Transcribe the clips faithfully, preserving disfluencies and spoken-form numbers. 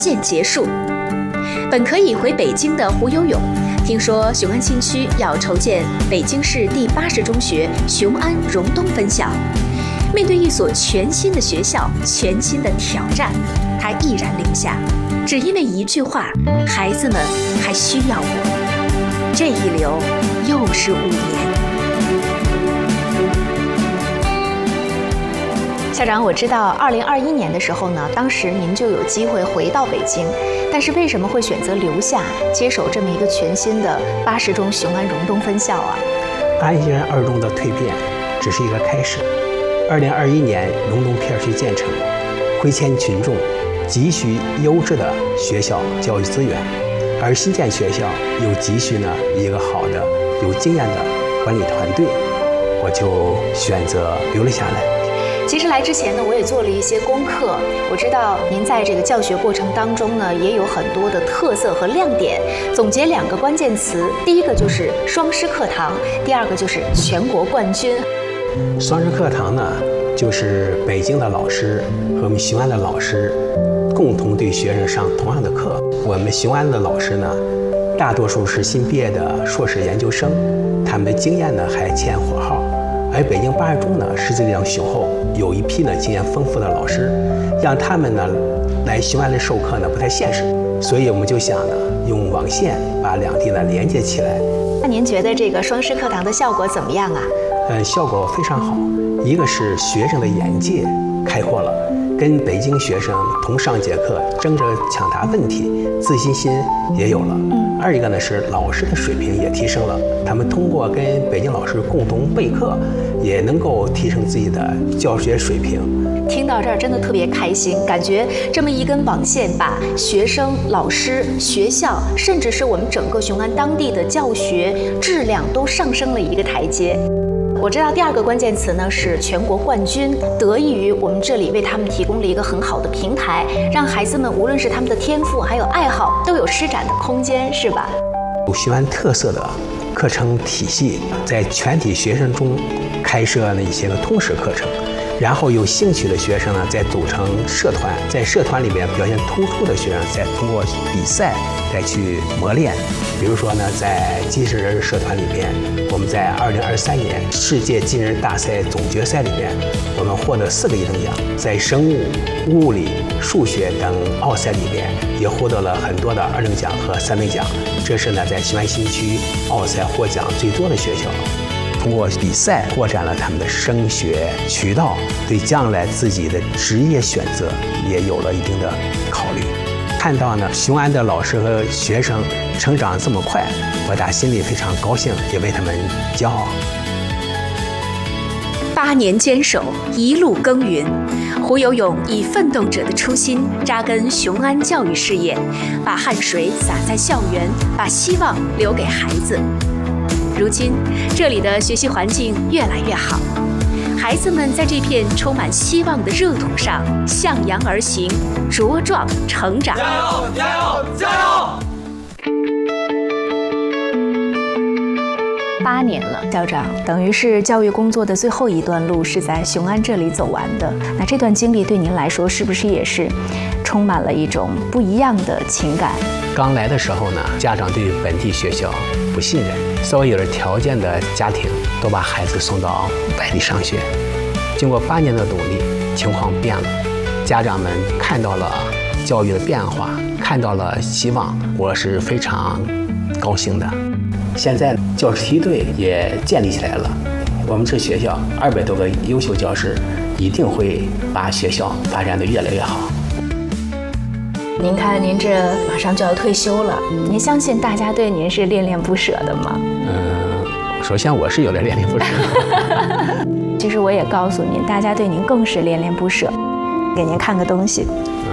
渐结束。本可以回北京的胡游泳，听说雄安新区要筹建北京市第八十中学雄安荣东分校，面对一所全新的学校、全新的挑战，他毅然留下，只因为一句话：孩子们还需要我。这一留又是五年。校长，我知道二零二一年的时候呢，当时您就有机会回到北京，但是为什么会选择留下，接手这么一个全新的八十中雄安荣东分校啊？ 安溪人二中的蜕变只是一个开始。二零二一年荣东片区建成，回迁群众急需优质的学校教育资源，而新建学校又急需呢一个好的有经验的管理团队，我就选择留了下来。 其实来之前呢，我也做了一些功课。我知道您在这个教学过程当中呢，也有很多的特色和亮点。总结两个关键词，第一个就是双师课堂，第二个就是全国冠军。 双师课堂呢，就是北京的老师和我们雄安的老师共同对学生上同样的课。我们雄安的老师呢，大多数是新毕业的硕士研究生，他们的经验呢还欠火候。而北京八十中呢，师资力量雄厚，有一批呢经验丰富的老师，让他们呢来雄安来授课呢不太现实，所以我们就想呢用网线把两地呢连接起来。 那您觉得这个双师课堂的效果怎么样啊？ 嗯，效果非常好。一个是学生的眼界开阔了，跟北京学生同上节课，争着抢答问题，自信心也有了。嗯。二一个呢是老师的水平也提升了，他们通过跟北京老师共同备课，也能够提升自己的教学水平。 听到这儿真的特别开心，感觉这么一根网线把学生、老师、学校，甚至是我们整个雄安当地的教学质量都上升了一个台阶。我知道第二个关键词呢是全国冠军，得益于我们这里为他们提供了一个很好的平台，让孩子们无论是他们的天赋还有爱好都有施展的空间，是吧？ 有雄安特色的课程体系，在全体学生中开设了一些个通识课程，然后有兴趣的学生呢再组成社团，在社团里面表现突出的学生再通过比赛再去磨练。比如说呢，在机器人社团里边，我们在二零二三年世界机器人大赛总决赛里边，我们获得四个一等奖，在生物、物理、数学等奥赛里边也获得了很多的二等奖和三等奖，这是呢在雄安新区奥赛获奖最多的学校。通过比赛拓展了他们的升学渠道，对将来自己的职业选择也有了一定的考虑。看到呢雄安的老师和学生成长这么快，我打心里非常高兴，也为他们骄傲。 八年坚守，一路耕耘，胡游泳以奋斗者的初心扎根雄安教育事业，把汗水洒在校园，把希望留给孩子。如今，这里的学习环境越来越好，孩子们在这片充满希望的热土上向阳而行，茁壮成长。 加油！加油！加油！ 八年了，校长，等于是教育工作的最后一段路是在雄安这里走完的。那这段经历对您来说，是不是也是充满了一种不一样的情感？ 刚来的时候呢，家长对本地学校不信任，稍微有点条件的家庭都把孩子送到外地上学。经过八年的努力，情况变了，家长们看到了教育的变化，看到了希望，我是非常高兴的。现在教师梯队也建立起来了，我们这学校二百多个优秀教师，一定会把学校发展得越来越好。 您看，您这马上就要退休了，您相信大家对您是恋恋不舍的吗？ 嗯，首先我是有点恋恋不舍。 其实我也告诉您，大家对您更是恋恋不舍。给您看个东西。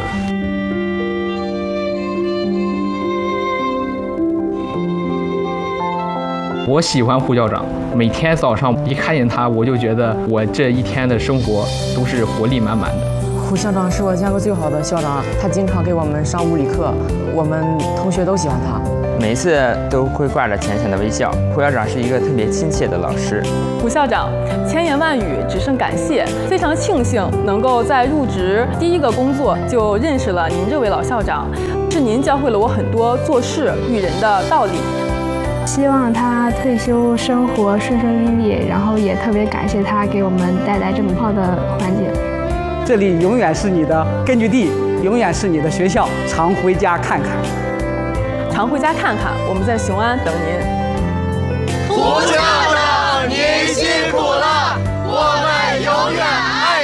我喜欢胡校长，每天早上一看见他，我就觉得我这一天的生活都是活力满满的。 胡校长是我见过最好的校长，他经常给我们上物理课，我们同学都喜欢他。 每一次都会挂着浅浅的微笑。胡校长是一个特别亲切的老师。 胡校长，千言万语只剩感谢，非常庆幸能够在入职第一个工作就认识了您这位老校长，是您教会了我很多做事育人的道理。 希望他退休生活顺顺利利，然后也特别感谢他给我们带来这么好的环境。 这里永远是你的根据地，永远是你的学校，常回家看看。 常回家看看，我们在雄安等您。 胡校长，您辛苦了，我们永远爱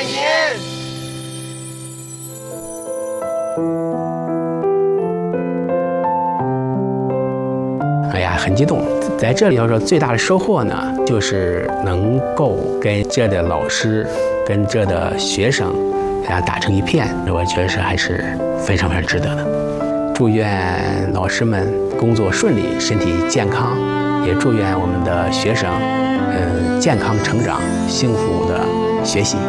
您。哎呀，很激动。在这里要说最大的收获呢，就是能够跟这的老师、跟这的学生，大家打成一片，我觉得是还是非常非常值得的。祝愿老师们工作顺利，身体健康，也祝愿我们的学生，呃，健康成长，幸福的学习。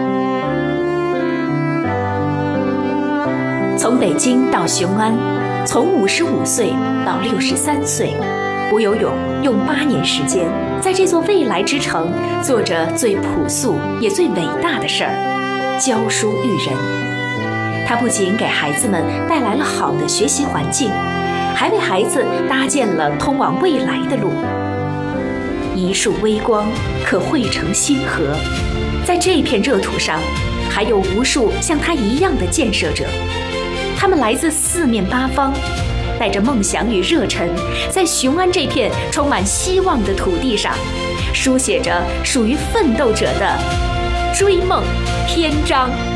从北京到雄安，从五十五岁到六十三岁，吴有勇用八年时间，在这座未来之城做着最朴素也最伟大的事儿——教书育人。他不仅给孩子们带来了好的学习环境，还为孩子搭建了通往未来的路。一束微光可汇成星河，在这片热土上，还有无数像他一样的建设者。他们来自四面八方，带着梦想与热忱，在雄安这片充满希望的土地上，书写着属于奋斗者的追梦篇章。